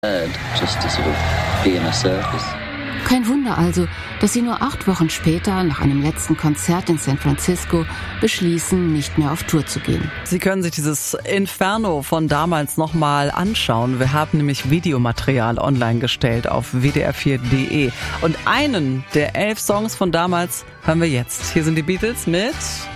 Just to sort of be in a circus. Kein Wunder also, dass sie nur 8 Wochen später, nach einem letzten Konzert in San Francisco, beschließen, nicht mehr auf Tour zu gehen. Sie können sich dieses Inferno von damals nochmal anschauen. Wir haben nämlich Videomaterial online gestellt auf wdr4.de. Und einen der 11 Songs von damals hören wir jetzt. Hier sind die Beatles mit